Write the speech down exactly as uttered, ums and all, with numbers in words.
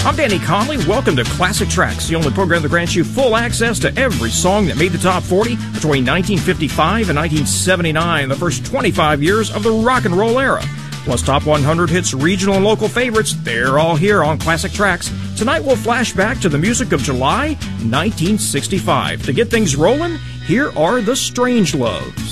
I'm Danny Conley. Welcome to Classic Tracks, the only program that grants you full access to every song that made the top forty between nineteen fifty-five and nineteen seventy-nine, the first twenty-five years of the rock and roll era. Plus top one hundred hits, regional and local favorites, they're all here on Classic Tracks. Tonight we'll flash back to the music of July nineteen sixty-five. To get things rolling, here are the Strangeloves.